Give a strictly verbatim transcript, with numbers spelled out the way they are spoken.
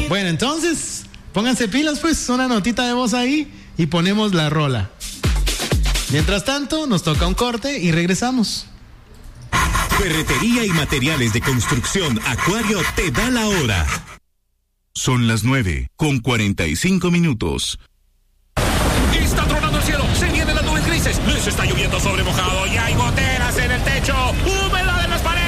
Bueno, entonces, pónganse pilas, pues, una notita de voz ahí y ponemos la rola. Mientras tanto, nos toca un corte y regresamos. Ferretería y materiales de construcción Acuario te da la hora. Son las nueve con cuarenta y cinco minutos. Está tronando el cielo, se vienen las nubes grises, les está lloviendo sobre mojado y hay goteras en el techo, humedad en las paredes.